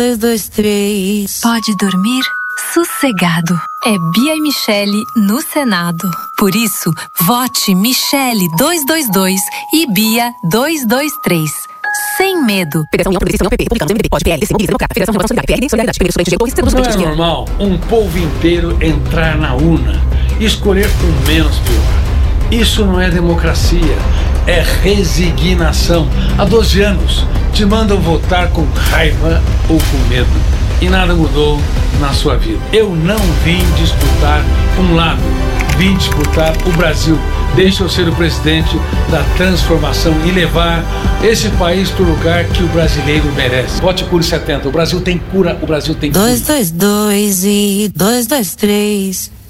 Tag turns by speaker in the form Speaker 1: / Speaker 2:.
Speaker 1: 2, 2, 3.
Speaker 2: Pode dormir sossegado. É Bia e Michele no Senado. Por isso, vote Michele 222 e Bia 223. Sem medo.
Speaker 3: Federação União Progressista União PP, Republicanos, MDB, POD, PL, Mobiliza Democrata, Federação Renovação Solidária, PRD, Solidariedade, Primeiro Estudante, Diretor, Centro
Speaker 4: Não é normal um povo inteiro entrar na urna e escolher o menos pior. Isso não é democracia, é resignação. Há 12 anos te mandam votar com raiva ou com medo e nada mudou na sua vida. Eu não vim disputar um lado, vim disputar o Brasil. Deixa eu ser o presidente da transformação e levar esse país para o lugar que o brasileiro merece. Vote Cure 70. O Brasil tem cura, o Brasil tem cura.
Speaker 1: 2, 2, 2 e 2, 2, 3.